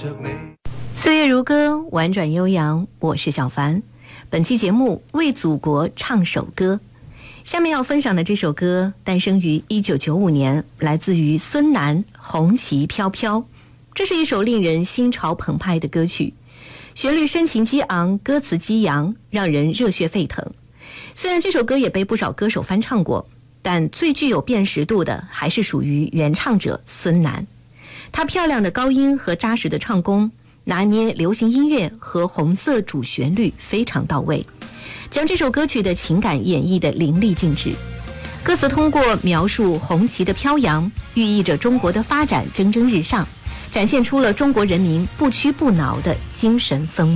着你。 岁月如歌，婉转悠扬，我是小凡。本期节目为祖国唱首歌。下面要分享的这首歌诞生于1995年，来自于孙楠《红旗飘飘》。这是一首令人心潮澎湃的歌曲，旋律深情激昂，歌词激扬，让人热血沸腾。虽然这首歌也被不少歌手翻唱过，但最具有辨识度的还是属于原唱者孙楠。他漂亮的高音和扎实的唱功，拿捏流行音乐和红色主旋律非常到位，将这首歌曲的情感演绎得淋漓尽致。歌词通过描述红旗的飘扬，寓意着中国的发展蒸蒸日上，展现出了中国人民不屈不挠的精神风貌。